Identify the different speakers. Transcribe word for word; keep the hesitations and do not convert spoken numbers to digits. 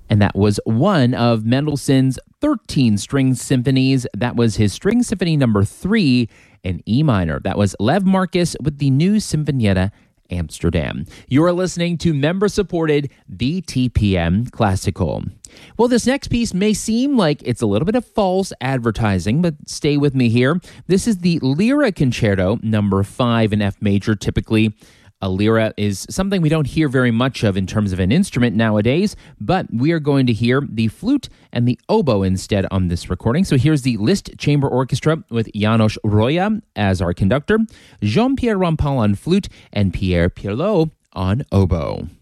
Speaker 1: And that was one of Mendelssohn's thirteen string symphonies. That was his String Symphony number three in E minor. That was Lev Marcus with the new Sinfonietta Amsterdam. You're listening to member-supported B T P M Classical. Well, this next piece may seem like it's a little bit of false advertising, but stay with me here. This is the Lyra Concerto number five in F major. Typically, a lyra is something we don't hear very much of in terms of an instrument nowadays, but we are going to hear the flute and the oboe instead on this recording. So here's the Liszt Chamber Orchestra with János Roya as our conductor, Jean-Pierre Rampal on flute, and Pierre Pirlot on oboe.